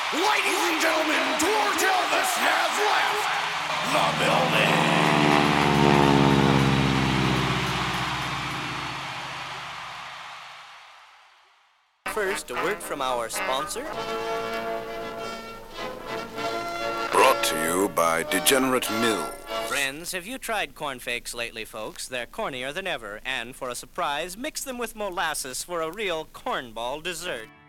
Ladies and gentlemen, George Elvis has left the building. First, a word from our sponsor. Brought to you by Degenerate Mill. Friends, have you tried cornflakes lately, folks? They're cornier than ever, and for a surprise, mix them with molasses for a real cornball dessert.